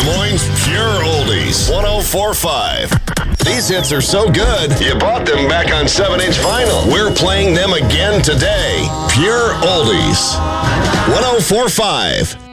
Moines Pure Oldies, 104.5. These hits are so good, you bought them back on 7-inch vinyl. We're playing them again today. Pure Oldies, 104.5.